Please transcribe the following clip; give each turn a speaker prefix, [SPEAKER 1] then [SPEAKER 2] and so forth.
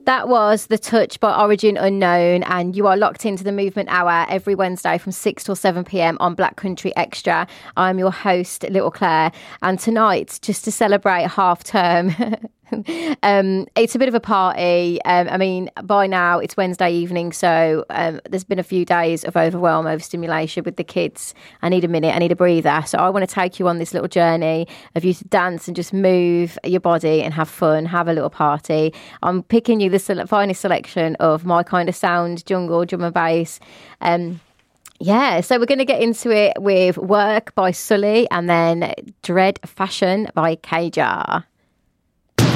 [SPEAKER 1] That was The Touch by Origin Unknown, and you are locked into the Movement Hour every Wednesday from 6 till 7 p.m. on Black Country Extra. I'm your host, Little Claire, and tonight, just to celebrate half term, it's a bit of a party. I mean, by now it's Wednesday evening, so there's been a few days of overwhelm, overstimulation with the kids. I need a minute, I need a breather. So I want to take you on this little journey of you to dance and just move your body and have fun, have a little party. I'm picking you the finest selection of my kind of sound, jungle, drum and bass. Yeah, so we're going to get into it with Work by Sully and then Dread Fashion by Kajar.